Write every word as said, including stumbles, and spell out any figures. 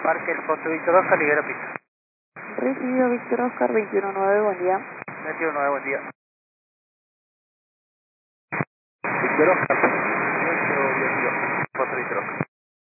Parker, Foster Víctor Oscar, libera pista. Recibido Víctor Oscar, veintiuno nueve, buen día. veintiuno nueve, buen día. Víctor Oscar, dieciocho dieciocho, Foster Víctor Oscar.